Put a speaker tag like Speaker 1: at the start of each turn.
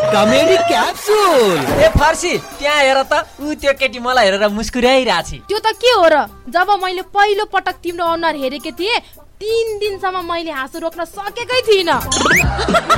Speaker 1: Comedy capsule.
Speaker 2: ए फर्सी त्यहाँ हेर त, उ त्यो केटी मलाई हेरेर मुस्कुराइरहेछ।
Speaker 3: त्यो त के हो र? जब मैले पहिलो पटक तिम्रो अनुहार हेरेको थिएँ 3 दिनसम्म मैले हाँसो रोक्न सकेकै थिइनँ।